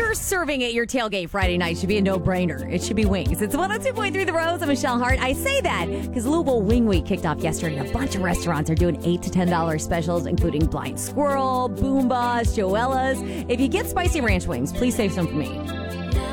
you're serving at your tailgate Friday night should be a no-brainer. It should be wings. It's 102.3 The Rose. I'm Michelle Hart. I say that because Louisville Wing Week kicked off yesterday, and a bunch of restaurants are doing $8 to $10 specials, including Blind Squirrel, Boom Boss, Joella's. If you get spicy ranch wings, please save some for me.